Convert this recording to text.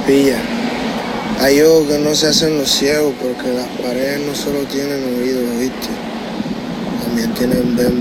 Pilla. Hay ojos que no se hacen los ciegos porque las paredes no solo tienen oídos, ¿viste? También tienen ven